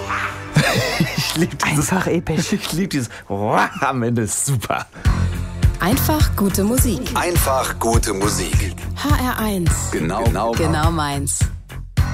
Ich liebe dieses. Einfach episch. Ich liebe dieses. Am Ende ist super. Einfach gute Musik. Einfach gute Musik. HR1. Genau Meins.